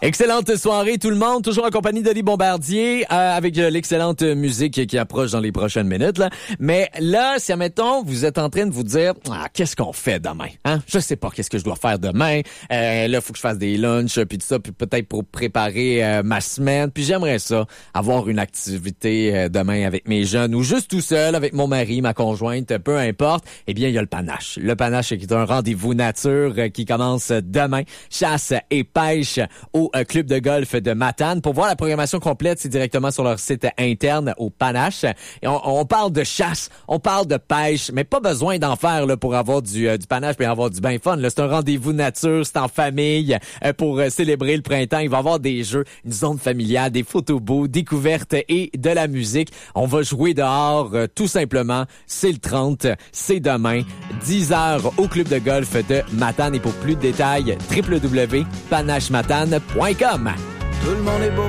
Excellente soirée tout le monde, toujours en compagnie d'Oli Bombardier avec l'excellente musique qui approche dans les prochaines minutes là. Mais là, si admettons vous êtes en train de vous dire qu'est-ce qu'on fait demain, hein? Je sais pas qu'est-ce que je dois faire demain. Là, faut que je fasse des lunchs puis tout ça, puis peut-être pour préparer ma semaine. Puis j'aimerais ça avoir une activité demain avec mes jeunes ou juste tout seul avec mon mari, ma conjointe, peu importe. Eh bien, il y a le panache. Le panache qui est un rendez-vous nature qui commence demain. Chasse et pêche au club de golf de Matane. Pour voir la programmation complète, c'est directement sur leur site interne au Panache. Et on parle de chasse, on parle de pêche, mais pas besoin d'en faire là, pour avoir du panache et avoir du bien fun. Là, c'est un rendez-vous nature, c'est en famille pour célébrer le printemps. Il va y avoir des jeux, une zone familiale, des photos beaux, découvertes et de la musique. On va jouer dehors tout simplement. C'est le 30, c'est demain, 10h au club de golf de Matane. Et pour plus de détails, www.panachematane.com. Tout le monde est beau.